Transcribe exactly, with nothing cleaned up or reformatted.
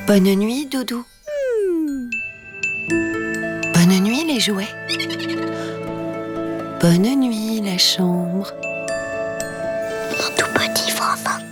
Bonne nuit, Doudou. Bonne nuit, les jouets. Bonne nuit, la chambre. Mon tout petit Fanfan.